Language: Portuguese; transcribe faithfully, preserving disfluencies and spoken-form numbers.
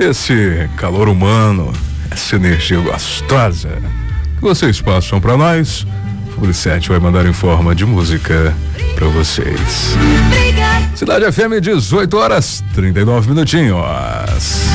esse calor humano, essa energia gostosa que vocês passam pra nós. Fabrício vai mandar em forma de música pra vocês. Cidade F M, dezoito horas, trinta e nove minutinhos.